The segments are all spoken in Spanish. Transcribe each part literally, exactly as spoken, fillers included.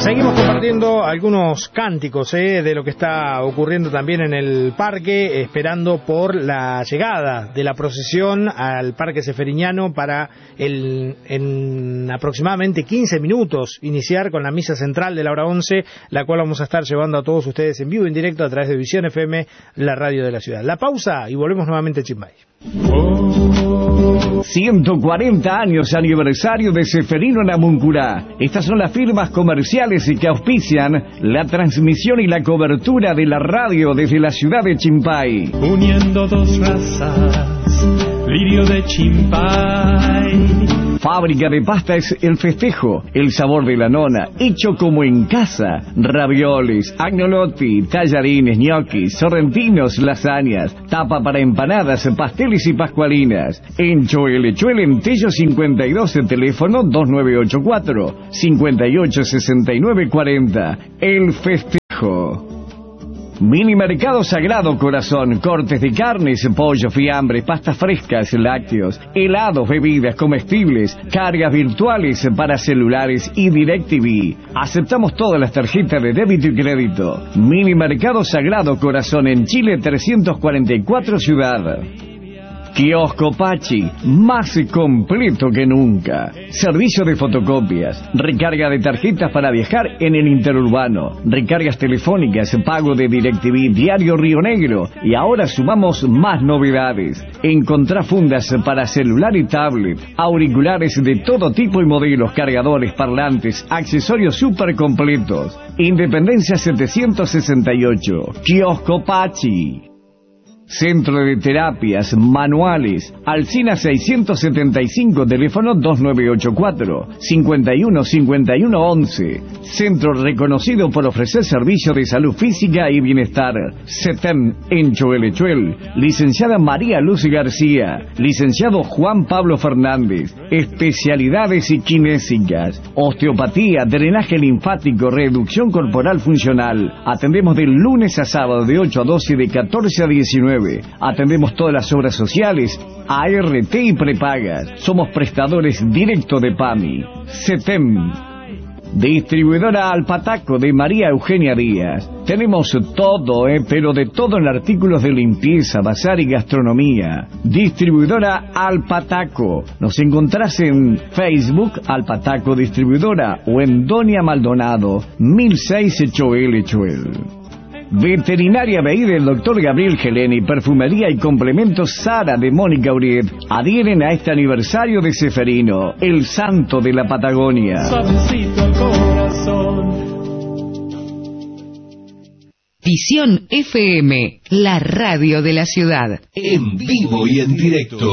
Seguimos compartiendo algunos cánticos eh, de lo que está ocurriendo también en el parque, esperando por la llegada de la procesión al Parque Seferiñano para el, en aproximadamente quince minutos iniciar con la misa central de la hora once, la cual vamos a estar llevando a todos ustedes en vivo y en directo a través de Visión F M, la radio de la ciudad. La pausa y volvemos nuevamente a Chimbay. ciento cuarenta años aniversario de Seferino Namuncurá. Estas son las firmas comerciales que auspician la transmisión y la cobertura de la radio desde la ciudad de Chimpay. Uniendo dos razas, Lirio de Chimpay. Fábrica de pasta es El Festejo, el sabor de la nona, hecho como en casa. Ravioles, agnolotti, tallarines, ñoquis, sorrentinos, lasañas, tapa para empanadas, pasteles y pascualinas. En Choelechuel, en Tello cincuenta y dos, el teléfono dos nueve ocho cuatro, cinco ocho seis nueve cuatro cero. El Festejo. Mini Mercado Sagrado Corazón, cortes de carnes, pollo, fiambre, pastas frescas, lácteos, helados, bebidas, comestibles, cargas virtuales para celulares y DirecTV. Aceptamos todas las tarjetas de débito y crédito. Mini Mercado Sagrado Corazón en Chile trescientos cuarenta y cuatro Ciudad. Kiosco Pachi, más completo que nunca. Servicio de fotocopias, recarga de tarjetas para viajar en el interurbano, recargas telefónicas, pago de DirecTV, Diario Río Negro, y ahora sumamos más novedades. Encontrá fundas para celular y tablet, auriculares de todo tipo y modelos, cargadores, parlantes, accesorios súper completos. Independencia setecientos sesenta y ocho, Kiosco Pachi. Centro de Terapias Manuales, Alsina seiscientos setenta y cinco, teléfono dos nueve ocho cuatro, cinco uno cinco uno once. Centro reconocido por ofrecer servicio de salud física y bienestar. CETEM en Choelechuel. Licenciada María Luz García. Licenciado Juan Pablo Fernández. Especialidades y kinésicas. Osteopatía, drenaje linfático, reducción corporal funcional. Atendemos de lunes a sábado de ocho a doce y de catorce a diecinueve. Atendemos todas las obras sociales, A R T y prepagas. Somos prestadores directo de PAMI. CETEM. Distribuidora Alpataco de María Eugenia Díaz. Tenemos todo, eh, pero de todo en artículos de limpieza, bazar y gastronomía. Distribuidora Alpataco. Nos encontrás en Facebook, Alpataco Distribuidora, o en Doña Maldonado, mil seis Choelechuel. Veterinaria B I del doctor Gabriel Geleni, perfumería y complementos Sara de Mónica Uriet adhieren a este aniversario de Seferino, el santo de la Patagonia. Suavecito al corazón. Visión F M, la radio de la ciudad. En vivo y en directo.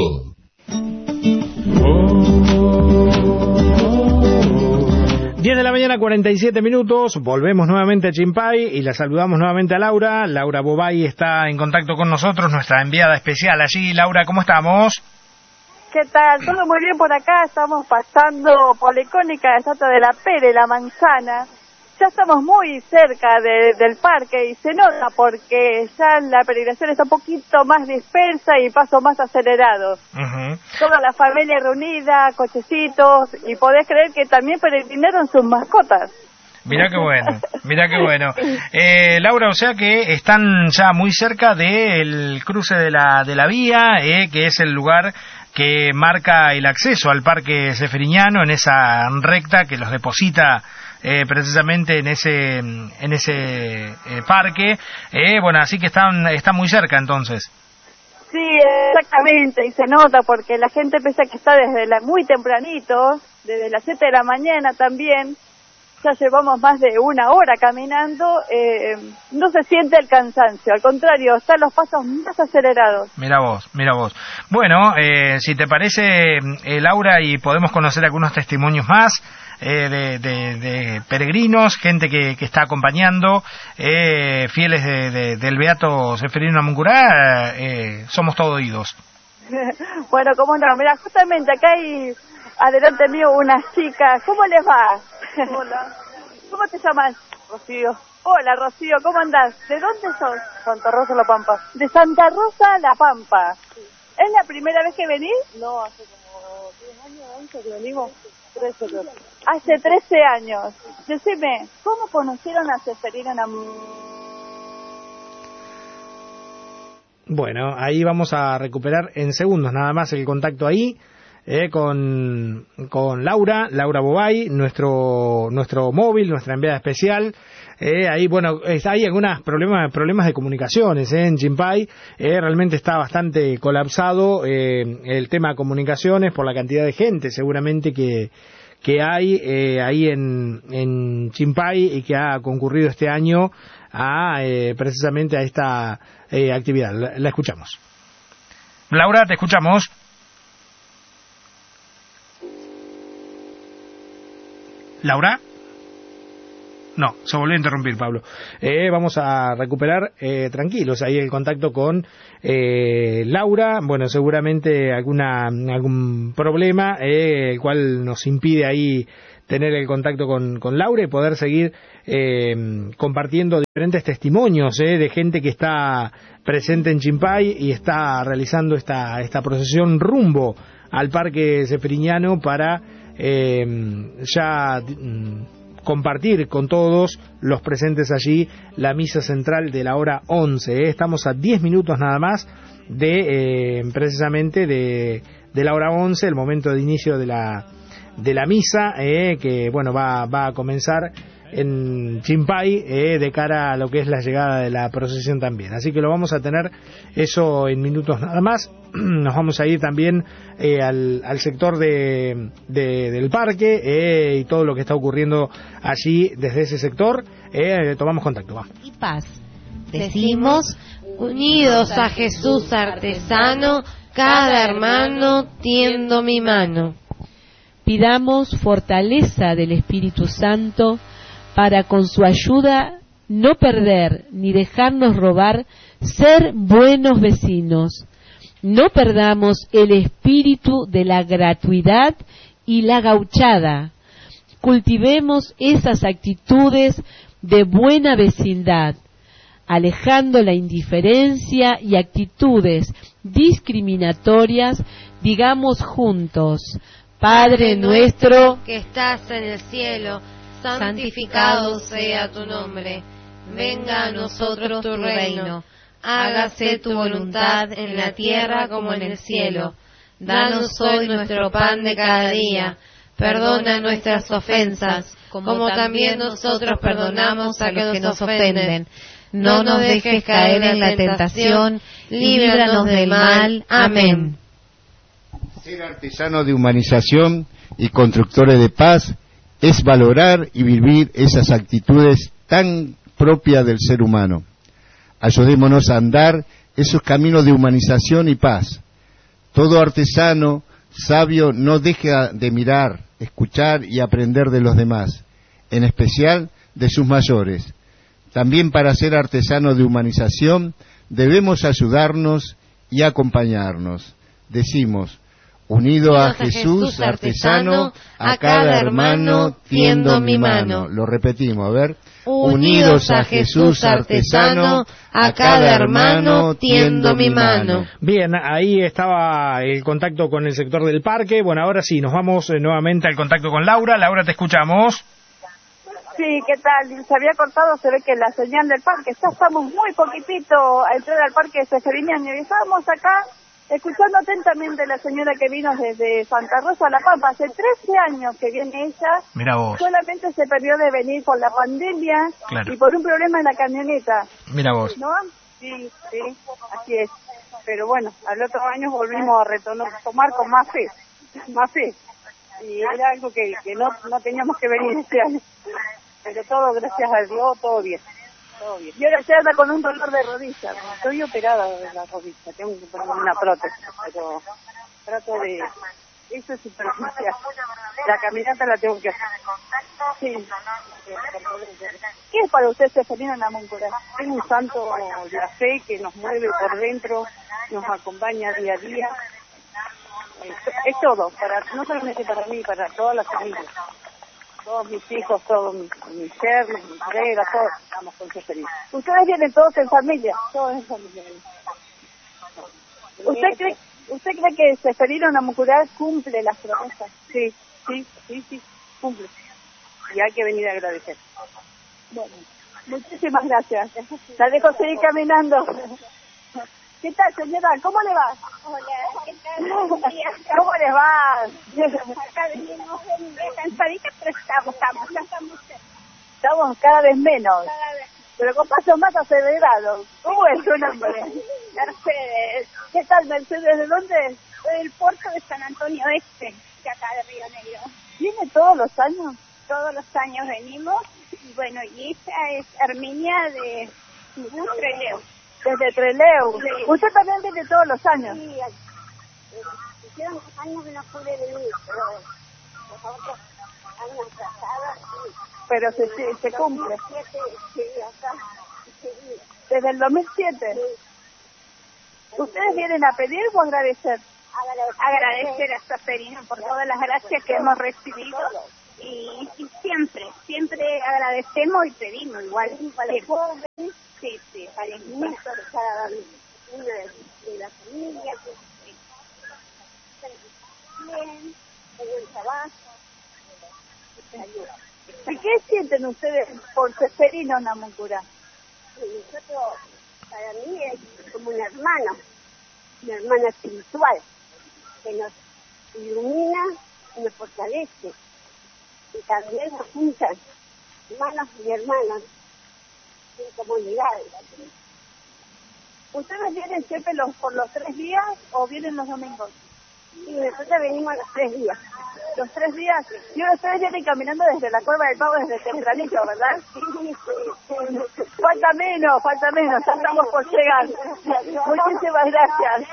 diez de la mañana, cuarenta y siete minutos, volvemos nuevamente a Chimpay y la saludamos nuevamente a Laura. Laura Bobay está en contacto con nosotros, nuestra enviada especial allí. Laura, ¿cómo estamos? ¿Qué tal? Todo muy bien por acá, estamos pasando por la icónica estatua de la Pere, la manzana. Ya estamos muy cerca de, del parque y se nota porque ya la peregrinación está un poquito más dispersa y paso más acelerado. Uh-huh. Toda la familia reunida, cochecitos, y podés creer que también peregrinaron sus mascotas. Mirá qué bueno, mirá qué bueno. Eh, Laura, o sea que están ya muy cerca del cruce de la, de la vía, eh, que es el lugar que marca el acceso al Parque Seferiñano, en esa recta que los deposita Eh, precisamente en ese en ese eh, parque, eh, bueno, así que están están muy cerca entonces. Sí, exactamente, y se nota porque la gente pese a que está desde la, muy tempranito, desde las siete de la mañana también, ya llevamos más de una hora caminando, eh, no se siente el cansancio, al contrario, están los pasos más acelerados. Mira vos, mira vos. Bueno, eh, si te parece, eh, Laura, y podemos conocer algunos testimonios más, Eh, de, de, de peregrinos, gente que, que está acompañando, eh, fieles de, de, del Beato Seferino Namuncurá, eh, somos todo oídos. Bueno, cómo no, mira, justamente acá hay adelante mío unas chicas. ¿Cómo les va? Hola. ¿Cómo te llamas? Rocío. Hola, Rocío, ¿cómo andás? ¿De dónde sos? Santa Rosa La Pampa. De Santa Rosa La Pampa. Sí. ¿Es la primera vez que venís? No, hace como diez años, once que venimos. trece, hace trece años. Decime, ¿cómo conocieron a Seferino Namuncurá? Bueno, ahí vamos a recuperar en segundos nada más el contacto ahí eh, con, con Laura, Laura Bobay, nuestro nuestro móvil, nuestra enviada especial. Eh, ahí, bueno, hay algunos problemas, problemas de comunicaciones eh, en Chimpay. Eh, realmente está bastante colapsado eh, el tema de comunicaciones por la cantidad de gente seguramente que, que hay eh, ahí en, en Chimpay y que ha concurrido este año a eh, precisamente a esta eh, actividad. La, la escuchamos. Laura, te escuchamos. Laura. No, se volvió a interrumpir, Pablo. Eh, vamos a recuperar eh, tranquilos ahí el contacto con eh, Laura. Bueno, seguramente alguna algún problema, eh, el cual nos impide ahí tener el contacto con, con Laura y poder seguir eh, compartiendo diferentes testimonios eh, de gente que está presente en Chimpay y está realizando esta, esta procesión rumbo al Parque Seferiñano para eh, ya... compartir con todos los presentes allí la misa central de la hora once. ¿eh? Estamos a diez minutos nada más de eh, precisamente de, de la hora once, el momento de inicio de la de la misa, eh, que bueno va, va a comenzar en Chimpay eh, de cara a lo que es la llegada de la procesión también. Así que lo vamos a tener eso en minutos nada más. Nos vamos a ir también eh, al, al sector de, de, del parque eh, y todo lo que está ocurriendo allí desde ese sector. Eh, tomamos contacto, va. Y paz. Decimos, unidos a Jesús artesano, cada hermano tiendo mi mano. Pidamos fortaleza del Espíritu Santo para con su ayuda no perder ni dejarnos robar, ser buenos vecinos. No perdamos el espíritu de la gratuidad y la gauchada. Cultivemos esas actitudes de buena vecindad, alejando la indiferencia y actitudes discriminatorias. Digamos juntos: Padre nuestro que estás en el cielo, santificado sea tu nombre. Venga a nosotros tu reino. Hágase tu voluntad en la tierra como en el cielo. Danos hoy nuestro pan de cada día. Perdona nuestras ofensas, como también nosotros perdonamos a los que nos ofenden. No nos dejes caer en la tentación, líbranos del mal. Amén. Ser artesano de humanización y constructores de paz es valorar y vivir esas actitudes tan propias del ser humano. Ayudémonos a andar esos caminos de humanización y paz. Todo artesano sabio no deja de mirar, escuchar y aprender de los demás, en especial de sus mayores. También para ser artesano de humanización debemos ayudarnos y acompañarnos. Decimos: unido a Jesús artesano, a cada hermano tiendo mi mano. Lo repetimos, a ver. Unidos a Jesús artesano, a cada hermano tiendo mi mano. Bien, ahí estaba el contacto con el sector del parque. Bueno, ahora sí, nos vamos eh, nuevamente al contacto con Laura. Laura, te escuchamos. Sí, ¿qué tal? Se había cortado, se ve que la señal del parque. Ya estamos muy poquitito a entrar al parque Seferiñano y estábamos acá escuchando atentamente a la señora que vino desde Santa Rosa a La Pampa. Hace trece años que viene ella. Mira vos. Solamente se perdió de venir por la pandemia, claro, y por un problema en la camioneta. Mira vos. ¿No? Sí, sí, así es. Pero bueno, al otro año volvimos a retomar con más fe, más fe. Y era algo que, que no, no teníamos que venir este año. Pero todo, gracias a Dios, todo bien. Todo bien. Y ahora se anda con un dolor de rodilla. Estoy operada de la rodilla, tengo que poner una prótesis, pero trato de... Eso es superficial. La caminata la tengo que hacer. Sí. ¿Qué es para usted Seferino Namuncurá? Es un santo de la fe que nos mueve por dentro, nos acompaña día a día. Es, es todo, para no solamente para mí, para todas las familias. Todos mis hijos, todos mis, mis yernos, mis suegras, todos estamos con Seferino. Ustedes vienen todos en familia, todos en familia. ¿Usted cree, usted cree que Seferino Namuncurá cumple las promesas? Sí. Sí, sí, sí, cumple. Y hay que venir a agradecer. Bueno, muchísimas gracias. La dejo seguir caminando. ¿Qué tal, señora? ¿Cómo le va? Hola, ¿qué tal? ¿Cómo le va? Acá venimos cansaditas, pero estamos, estamos, ya estamos. Estamos cada vez menos, Cada vez. pero con pasos más acelerados. ¿Cómo es su nombre? Mercedes, ¿Qué tal, Mercedes? ¿De dónde? del puerto de San Antonio Este, de acá de Río Negro. ¿Viene todos los años? Todos los años venimos, y bueno, y esta es Herminia de Trelew. Desde Trelew. Sí. ¿Usted también viene todos los años? Sí, hicieron unos años que no pude venir, pero los otros años pasados, sí. Pero se, se, se cumple. Siete, sí, acá, sí. ¿Desde el dos mil siete? Sí. ¿Ustedes vienen a pedir o a agradecer? Agradecer a Soferino por todas las gracias que hemos recibido y, y siempre, siempre agradecemos y pedimos igual. Para el joven, sí, sí, para el niño, para cada una de la familia, que bien, el buen trabajo, ayuda. ¿Y qué sienten ustedes por Seferino Namuncurá? Nosotros, para mí es como un hermano, una hermana espiritual, que nos ilumina y nos fortalece. Y también nos juntan, hermanos y hermanas, en comunidad. ¿Ustedes vienen siempre los, por los tres días o vienen los domingos? Y nosotros venimos los tres días. Los tres días. Y ahora ustedes vienen caminando desde la Cueva del Pavo desde tempranito, ¿verdad? Sí, sí, sí. Falta menos, falta menos, ya estamos por llegar. Muchísimas gracias.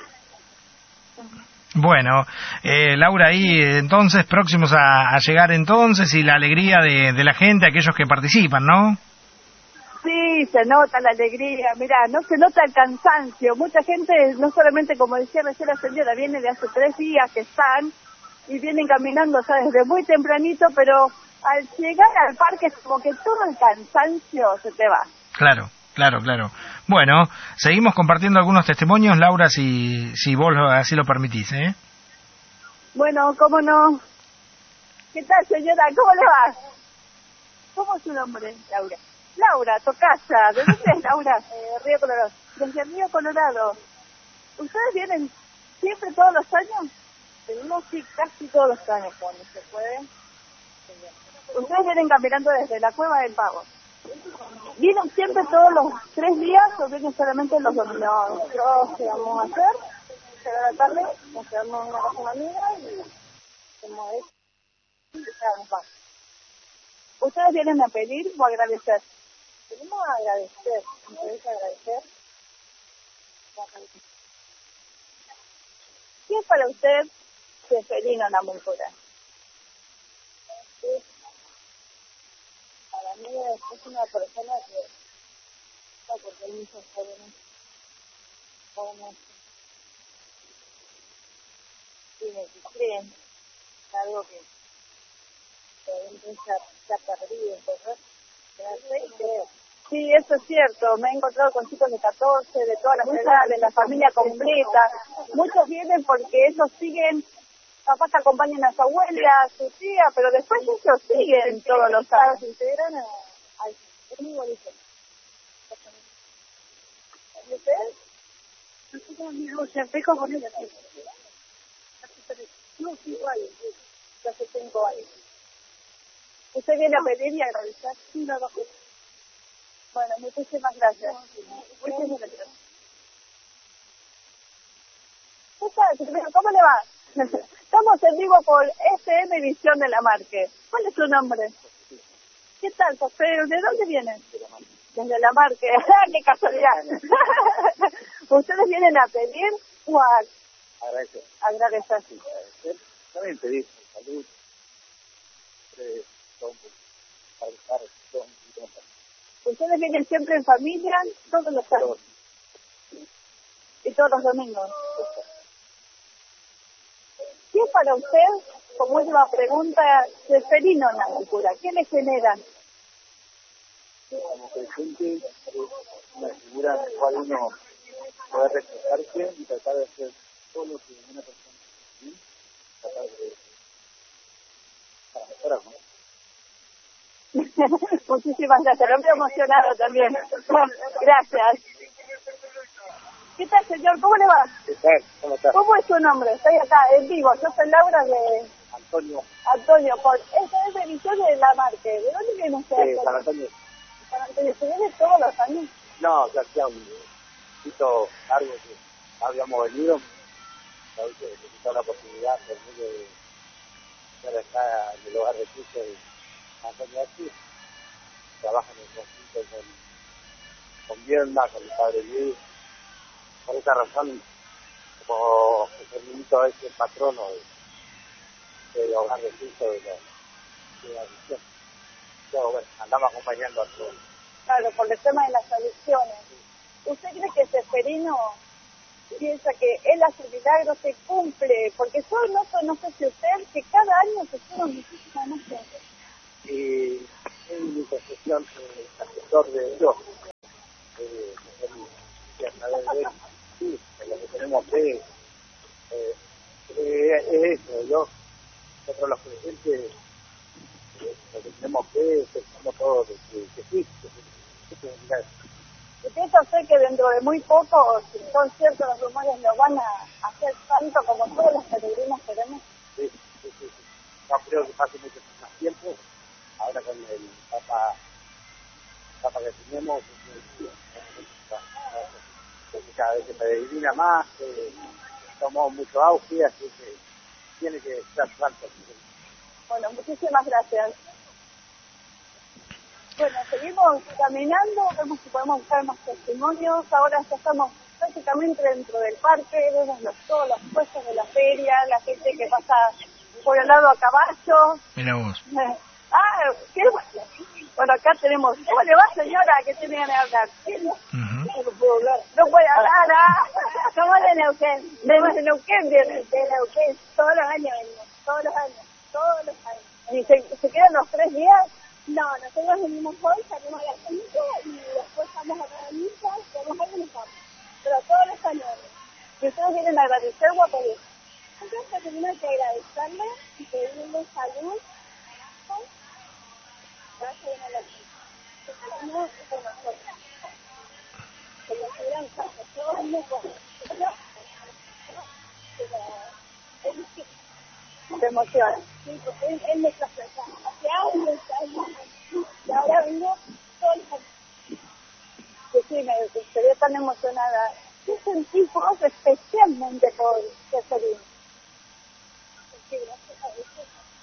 Bueno, eh, Laura, ahí entonces próximos a, a llegar entonces y la alegría de, de la gente, aquellos que participan, ¿no? Sí, se nota la alegría, mirá, no se nota el cansancio. Mucha gente, no solamente como decía recién la señora, viene de hace tres días que están y vienen caminando, o sea, desde muy tempranito, pero al llegar al parque es como que todo el cansancio se te va. Claro. Claro, claro. Bueno, seguimos compartiendo algunos testimonios, Laura, si, si vos lo, así lo permitís, ¿eh? Bueno, cómo no. ¿Qué tal, señora? ¿Cómo le va? ¿Cómo es su nombre? Laura. Laura, Tocaya. ¿De dónde es, Laura? Eh, Río Colorado. Desde el Río Colorado. ¿Ustedes vienen siempre todos los años? Venimos sí, casi todos los años cuando se puede. ¿Ustedes vienen caminando desde la Cueva del Pavo? ¿Vienen siempre todos los tres días o vienen solamente los domingos? No, nosotros que vamos a hacer, llegar a la tarde, nos quedamos en una casa de una amiga y como es, empezamos más. ¿Ustedes vienen a pedir o a agradecer? Venimos a agradecer, nos interesa agradecer. ¿Qué es para usted Seferino Namuncurá? Sí. Para mí es una persona que está porque hay muchos jóvenes, jóvenes, que creen es algo que que se ha perdido, entonces, y creo. Sí, eso es cierto. Me he encontrado con chicos de catorce, de todas las edades, la familia completa. Muchos vienen porque ellos siguen, papás acompañan a su abuela, a su tía, pero después ellos siguen todos los años. Se integran al... Es muy bonito. ¿Y ustedes? Nosotros amigos, se empezó con ella. No, sí, igual, sí. Hace cinco años. ¿Usted viene a pedir y a agradecer? Sí, no, no. Bueno, muchísimas gracias. Muchísimas gracias. ¿Cómo le va? Estamos en vivo por F M Visión de la Marque. ¿Cuál es su nombre? ¿Qué tal, José? ¿De dónde vienen? Desde la Marque. ¡Qué casualidad! ¿Ustedes vienen a pedir o a agradecer? Agradecer. Sí, agradecer. También pedir salud. Eh, son, para estar, son, son, ¿Ustedes vienen siempre en familia? Todos los años. Y todos los domingos. ¿Qué es para usted, como última pregunta, Seferino Namuncurá? ¿Qué le generan? Como presente es una figura en la cual uno puede respetarse y tratar de hacer todo lo que una persona ¿sí? tratar de para mejorar, ¿no? Muchísimas gracias, lo estoy emocionado también. Gracias. ¿Qué tal, señor? ¿Cómo le va? ¿Qué tal? ¿Cómo estás? ¿Cómo es su nombre? Estoy acá en vivo. Yo soy Laura de... Antonio. Antonio, por... Esta es de Ediciones de la Marque. ¿De dónde viene usted? Sí, San Antonio. San Antonio. ¿Se viene todos los años? No, ya hacía un poquito largo que habíamos venido. La vez que necesitaba la oportunidad por medio de estar acá en el hogar de Cristo de Antonio aquí. Trabajan en conjunto con, con Vierna, con el Padre Luis. Por esa razón, como el ministro es el patrono de, del hogar de Cristo de la, de la adicción. Yo, bueno, andaba acompañando a todos. Claro, por el tema de las adicciones. ¿Usted cree que Seferino piensa que él hace milagros, se cumple? Porque yo no, no sé si usted, que cada año se suman muchísimas más gente. Y es mi concepción, eh, asesor de Dios. Eh, y a través de él, sí, en lo que tenemos fe, eh, eh, es eso. Yo, nosotros los creyentes, eh, lo que tenemos fe, pensamos todos que, que sí, que sí, que sí, que sí. ¿Y piensa usted que dentro de muy poco, si son ciertos los rumores, lo van a hacer tanto como todos los peregrinos queremos? Sí, sí, sí, sí. No creo que pase mucho más tiempo. Ahora con el Papa, Papa que tenemos, porque cada vez se peregrina más, eh, tomamos mucho auge, así que tiene que estar tanto. Bueno, muchísimas gracias. Bueno, seguimos caminando, vemos si podemos buscar más testimonios. Ahora ya estamos prácticamente dentro del parque, vemos los, todos los puestos de la feria, la gente que pasa por el lado a caballo. Mira vos. Ah, ¿qué? Bueno, acá tenemos... ¿Cómo le va, señora? ¿Qué tiene ganas de hablar? Uh-huh. No puedo hablar. No puede hablar, ¿ah? ¿Cómo de Neuquén? De Neuquén viene. De Neuquén. Todos los años venimos. Todos los años. Todos los años. ¿Y se, se quedan los tres días? No, nosotros venimos hoy, salimos a la cancha y después vamos a la misa, vamos a ir en campo. Pero todos los años. Si ustedes vienen a agradecer o a pedir. Entonces tenemos que agradecerle y pedirle salud. Gracias a la gente. No es por nosotros. Que nos hubieran casado, todos muy buenos. Se emociona. Sí, porque él, él me trasladó. Hace años, años, y ahora vengo todos los años. Que sí, me quedé tan emocionada. ¿Qué sentís vos especialmente por Seferino? Porque gracias a eso.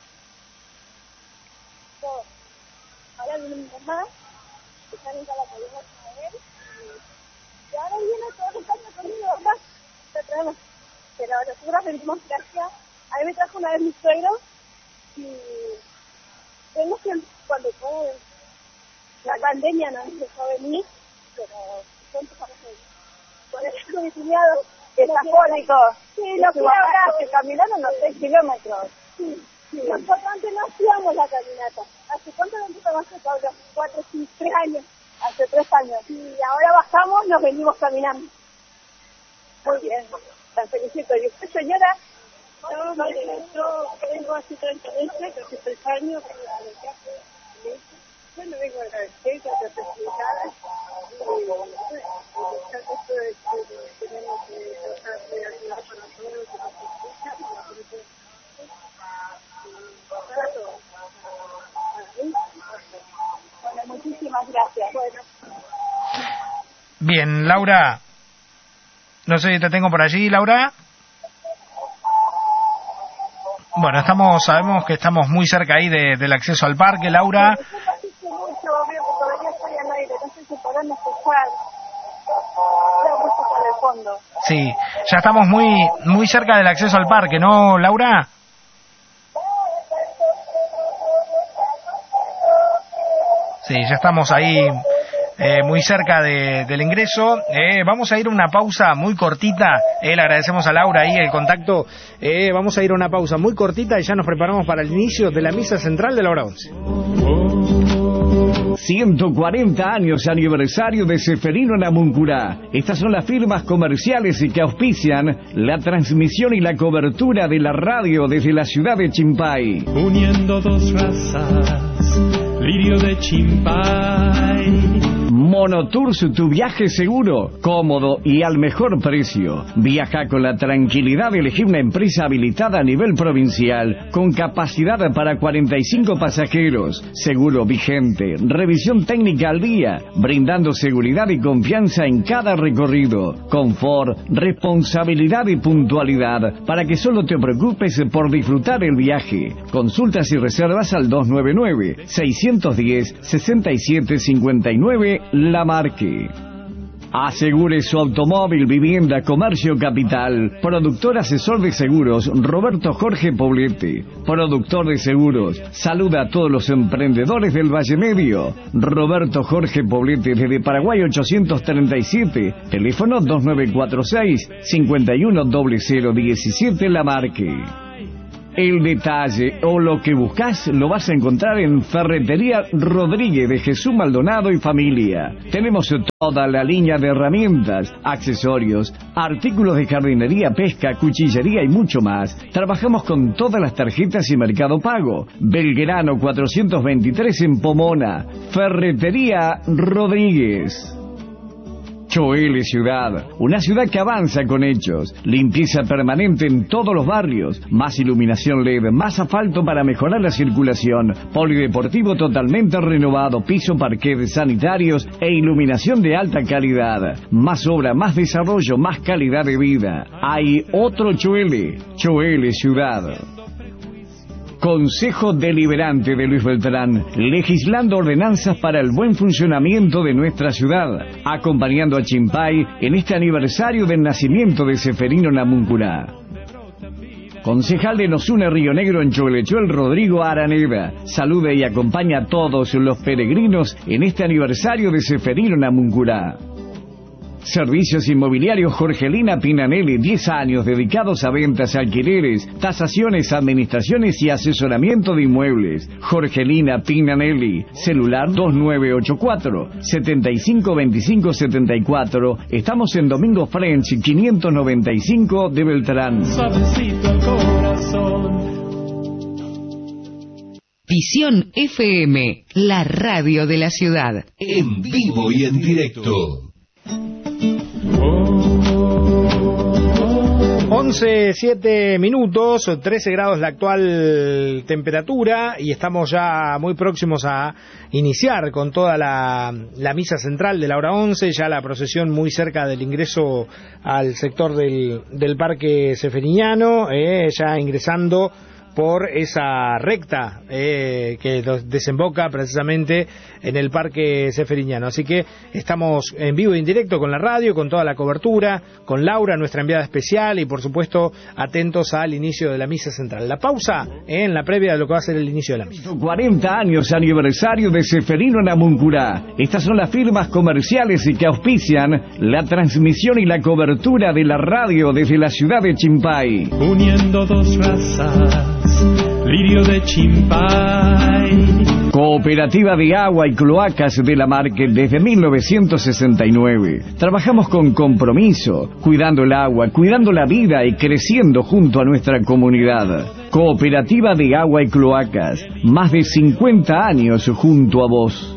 Todos. Ahora viene mi mamá, que está en la colina con él, y ahora viene todos los años conmigo, ¿verdad? Pero nosotros venimos gracias. A mí me trajo una vez mi suegro, y vemos que cuando todo la pandemia no empezó a venir, pero pronto empezamos a venir. Por eso mi cuñado, que es afónico, sí, lo fui acá, que caminaron los seis kilómetros. Sí. Sí. Nosotros antes no hacíamos la caminata. ¿Hace cuánto lo empezamos hace, Pablo? Cuatro, cinco, tres años. Hace tres años. Y ahora bajamos, nos venimos caminando. Muy bien. La felicito. ¿Y usted, señora? No, mire, yo vengo hace treinta meses, casi tres años. Yo no vengo a agradecer, que te explicara. Esto de que tenemos que tratar de ayudar para todos los que nos escuchan, para que bueno, muchísimas gracias. Bueno. Bien, Laura. No sé si te tengo por allí, Laura. Bueno, estamos, sabemos que estamos muy cerca ahí de, del acceso al parque, Laura. Sí, ya estamos muy, muy cerca del acceso al parque, ¿no, Laura? Sí, ya estamos ahí eh, muy cerca de, del ingreso. Eh, vamos a ir a una pausa muy cortita. Eh, le agradecemos a Laura ahí el contacto. Eh, vamos a ir a una pausa muy cortita y ya nos preparamos para el inicio de la misa central de la hora once. ciento cuarenta años aniversario de Ceferino Namuncurá. Estas son las firmas comerciales y que auspician la transmisión y la cobertura de la radio desde la ciudad de Chimpay. Uniendo dos razas, lirio de Chimpay. Monotours, tu viaje seguro, cómodo y al mejor precio. Viaja con la tranquilidad de elegir una empresa habilitada a nivel provincial, con capacidad para cuarenta y cinco pasajeros, seguro vigente, revisión técnica al día, brindando seguridad y confianza en cada recorrido, confort, responsabilidad y puntualidad, para que solo te preocupes por disfrutar el viaje. Consultas y reservas al dos nueve nueve, seis uno cero, seis siete cinco nueve. La Marque. Asegure su automóvil, vivienda, comercio, capital. Productor asesor de seguros, Roberto Jorge Poblete. Productor de seguros. Saluda a todos los emprendedores del Valle Medio. Roberto Jorge Poblete, desde Paraguay ochocientos treinta y siete. Teléfono dos nueve cuatro seis, cinco uno cero cero uno siete. La Marque. El detalle o lo que buscas lo vas a encontrar en Ferretería Rodríguez de Jesús Maldonado y familia. Tenemos toda la línea de herramientas, accesorios, artículos de jardinería, pesca, cuchillería y mucho más. Trabajamos con todas las tarjetas y Mercado Pago. Belgrano cuatrocientos veintitrés en Pomona. Ferretería Rodríguez. Choele Ciudad, una ciudad que avanza con hechos, limpieza permanente en todos los barrios, más iluminación L E D, más asfalto para mejorar la circulación, polideportivo totalmente renovado, piso, parquet, sanitarios e iluminación de alta calidad, más obra, más desarrollo, más calidad de vida. Hay otro Choele, Choele Ciudad. Consejo Deliberante de Luis Beltrán, legislando ordenanzas para el buen funcionamiento de nuestra ciudad, acompañando a Chimpay en este aniversario del nacimiento de Ceferino Namuncurá. Concejal de Nosune Río Negro en Cholechuel, Rodrigo Araneda, saluda y acompaña a todos los peregrinos en este aniversario de Ceferino Namuncurá. Servicios Inmobiliarios Jorgelina Pinanelli, diez años dedicados a ventas, alquileres, tasaciones, administraciones y asesoramiento de inmuebles. Jorgelina Pinanelli, celular dos nueve ocho cuatro, siete cinco dos cinco siete cuatro. Estamos en Domingo French quinientos noventa y cinco de Beltrán. Suavecito el corazón. Visión F M, la radio de la ciudad. En vivo y en directo. once, siete minutos, trece grados la actual temperatura y estamos ya muy próximos a iniciar con toda la, la misa central de la hora once, ya la procesión muy cerca del ingreso al sector del, del Parque Ceferiniano, eh, ya ingresando por esa recta eh, que desemboca precisamente en el Parque Ceferiniano. Así que estamos en vivo y en directo con la radio, con toda la cobertura, con Laura, nuestra enviada especial, y por supuesto atentos al inicio de la misa central. La pausa eh, en la previa de lo que va a ser el inicio de la misa. cuarenta años aniversario de Ceferino Namuncurá. Estas son las firmas comerciales y que auspician la transmisión y la cobertura de la radio desde la ciudad de Chimpay. Uniendo dos razas, lirio de Chimpay. Cooperativa de Agua y Cloacas de la Marque desde mil novecientos sesenta y nueve. Trabajamos con compromiso, cuidando el agua, cuidando la vida y creciendo junto a nuestra comunidad. Cooperativa de Agua y Cloacas, más de cincuenta años junto a vos.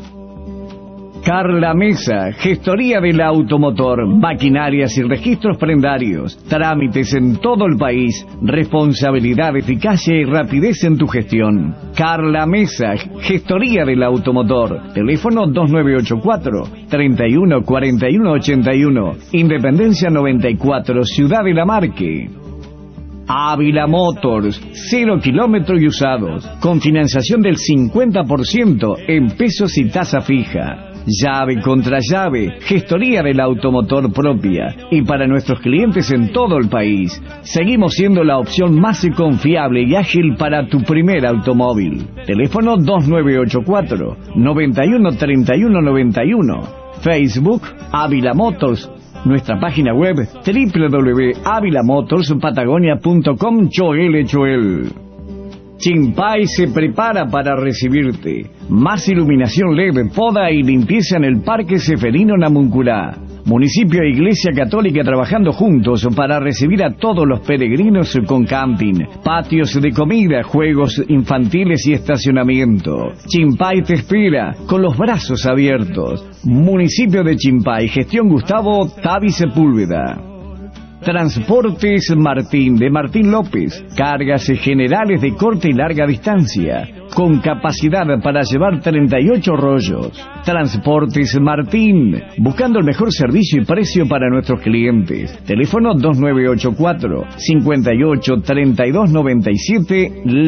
Carla Mesa, gestoría del automotor, maquinarias y registros prendarios, trámites en todo el país, responsabilidad, eficacia y rapidez en tu gestión. Carla Mesa, gestoría del automotor, teléfono dos nueve ocho cuatro, treinta y uno cuarenta y uno ochenta y uno, Independencia noventa y cuatro, Ciudad de la Marque. Ávila Motors, cero kilómetro y usados, con financiación del cincuenta por ciento en pesos y tasa fija. Llave contra llave, gestoría del automotor propia y para nuestros clientes en todo el país. Seguimos siendo la opción más confiable y ágil para tu primer automóvil. Teléfono dos nueve ocho cuatro, noventa y uno treinta y uno noventa y uno. Facebook, Ávila Motors. Nuestra página web, doble u doble u doble u punto avila motors patagonia punto com. Choel Choel. Chimpay se prepara para recibirte. Más iluminación L E D, poda y limpieza en el Parque Seferino Namuncurá. Municipio e Iglesia Católica trabajando juntos para recibir a todos los peregrinos con camping, patios de comida, juegos infantiles y estacionamiento. Chimpay te espera con los brazos abiertos. Municipio de Chimpay, gestión Gustavo Tavi Sepúlveda. Transportes Martín de Martín López, cargas generales de corta y larga distancia, con capacidad para llevar treinta y ocho rollos. Transportes Martín, buscando el mejor servicio y precio para nuestros clientes. Teléfono dos nueve ocho cuatro, cinco ocho, tres dos nueve siete.